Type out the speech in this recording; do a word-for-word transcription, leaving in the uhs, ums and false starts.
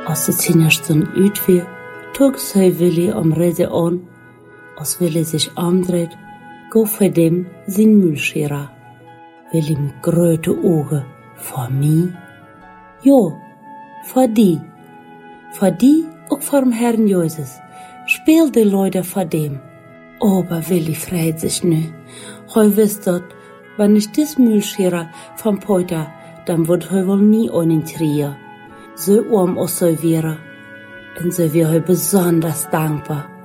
Als de tienerstund uit weer, tog zij Willy om reden aan. Als Willy zich omdreht, gaf hij dem zijn muilscherer. Willy met grote ogen, voor mij? Ja, voor die. Voor die, ook voor dem Herrn Jezus. Speel de Leute vor dem. Aber Willy freut sich nu. Hij wist dat, wenn ich dis Mühlscherer vom Peuter, dann wird hij wohl nie einen trier. So arm als hij wäre. Und so wäre hij besonders dankbar.